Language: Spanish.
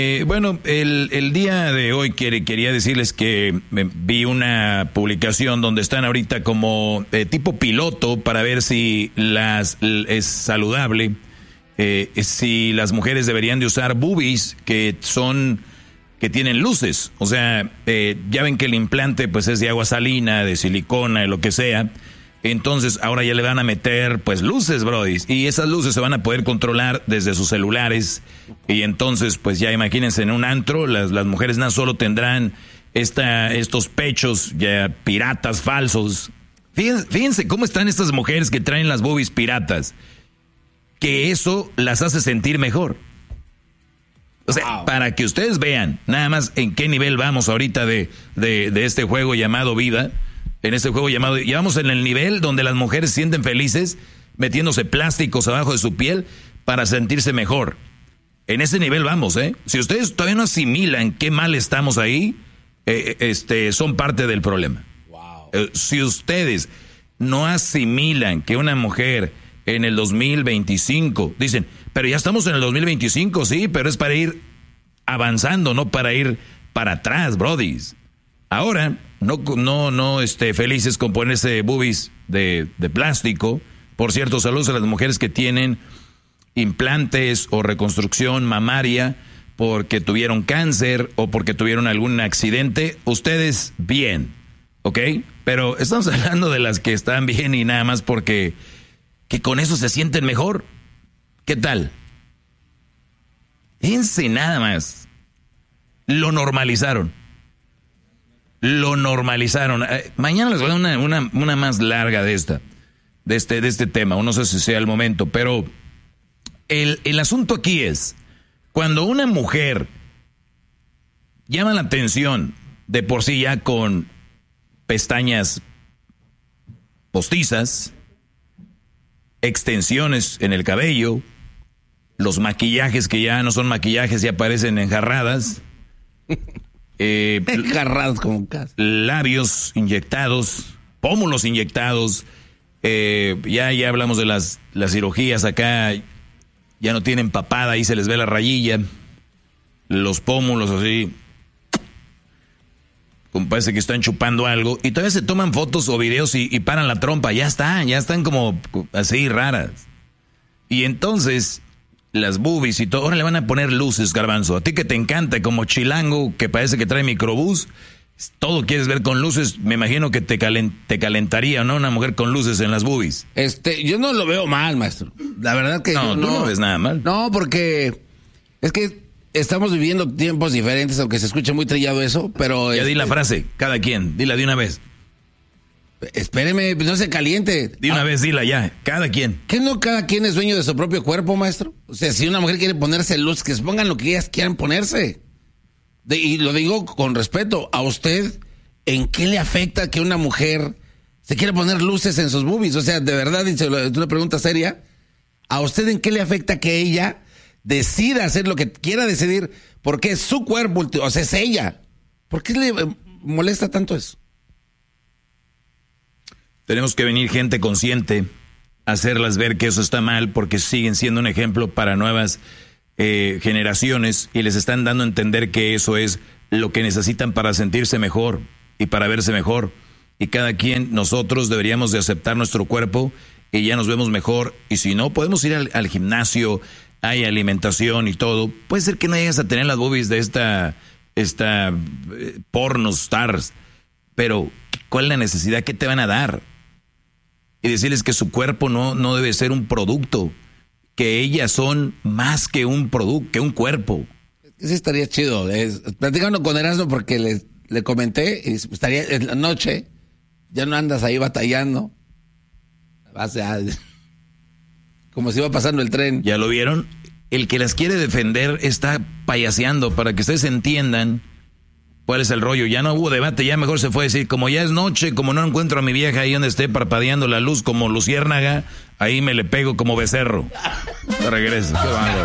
Bueno, el día de hoy quería decirles que vi una publicación donde están ahorita como tipo piloto para ver si es saludable, si las mujeres deberían de usar boobies que tienen luces. O sea, ya ven que el implante pues es de agua salina, de silicona, de lo que sea. Entonces ahora ya le van a meter pues luces, brody, y esas luces se van a poder controlar desde sus celulares. Y entonces pues ya imagínense, en un antro las mujeres no solo tendrán estos pechos ya piratas falsos. Fíjense cómo están estas mujeres que traen las boobies piratas, que eso las hace sentir mejor. O sea, wow. Para que ustedes vean nada más en qué nivel vamos ahorita de este juego llamado vida. En este juego llamado, ya vamos en el nivel donde las mujeres se sienten felices metiéndose plásticos abajo de su piel para sentirse mejor. En ese nivel vamos, ¿eh? Si ustedes todavía no asimilan qué mal estamos ahí, son parte del problema. Wow. Si ustedes no asimilan que una mujer en el 2025, dicen, pero ya estamos en el 2025, sí, pero es para ir avanzando, no para ir para atrás, brodis. Ahora, no felices con ponerse boobies de plástico. Por cierto, saludos a las mujeres que tienen implantes o reconstrucción mamaria porque tuvieron cáncer o porque tuvieron algún accidente. Ustedes bien, ¿ok? Pero estamos hablando de las que están bien y nada más porque que con eso se sienten mejor. ¿Qué tal? Fíjense nada más. Lo normalizaron. Mañana les voy a dar una más larga de este tema, o no sé si sea el momento, pero el asunto aquí es, cuando una mujer llama la atención de por sí ya con pestañas postizas, extensiones en el cabello, los maquillajes que ya no son maquillajes, ya parecen enjarradas, como casa. Labios inyectados, pómulos inyectados, ya hablamos de las cirugías acá, ya no tienen papada, ahí se les ve la rayilla, los pómulos así, como parece que están chupando algo, y todavía se toman fotos o videos y paran la trompa, ya están como así raras. Y entonces las boobies y todo, ahora le van a poner luces, Garbanzo. A ti que te encanta, como chilango, que parece que trae microbús, todo quieres ver con luces, me imagino que te calentaría, ¿no? Una mujer con luces en las boobies. Yo no lo veo mal, maestro. La verdad que no, tú no ves nada mal. No, porque es que estamos viviendo tiempos diferentes, aunque se escuche muy trillado eso, pero... Ya di la frase, cada quien, dila de una vez. Espéreme, no se caliente. De una vez, dila ya, cada quien. ¿Qué no cada quien es dueño de su propio cuerpo, maestro? O sea, si una mujer quiere ponerse luz, que se pongan lo que ellas quieran ponerse. Y lo digo con respeto. ¿A usted en qué le afecta que una mujer se quiera poner luces en sus boobies? O sea, de verdad, es una pregunta seria. ¿A usted en qué le afecta que ella decida hacer lo que quiera decidir? Porque es su cuerpo, o sea, es ella. ¿Por qué le molesta tanto eso? Tenemos que venir gente consciente, hacerlas ver que eso está mal, porque siguen siendo un ejemplo para nuevas generaciones y les están dando a entender que eso es lo que necesitan para sentirse mejor y para verse mejor. Y cada quien, nosotros deberíamos de aceptar nuestro cuerpo y ya nos vemos mejor. Y si no, podemos ir al gimnasio, hay alimentación y todo. Puede ser que no llegues a tener las boobies de esta porno stars, pero ¿cuál es la necesidad? ¿Qué te van a dar? Y decirles que su cuerpo no debe ser un producto, que ellas son más que un producto, que un cuerpo. Sí estaría chido. Platicando con Erasmo porque le comenté, y estaría en la noche, ya no andas ahí batallando. Como si iba pasando el tren. ¿Ya lo vieron? El que las quiere defender está payaseando para que ustedes entiendan cuál es el rollo. Ya no hubo debate, ya mejor se fue a decir, como ya es noche, como no encuentro a mi vieja ahí donde esté parpadeando la luz como luciérnaga, ahí me le pego como becerro. Regreso. Qué bárbaro.